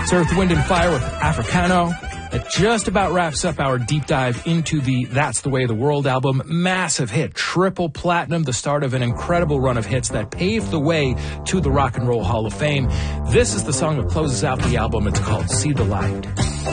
It's Earth, Wind, and Fire with Africano. That just about wraps up our deep dive into the That's the Way of the World album. Massive hit, triple platinum, the start of an incredible run of hits that paved the way to the Rock and Roll Hall of Fame. This is the song that closes out the album. It's called See the Light.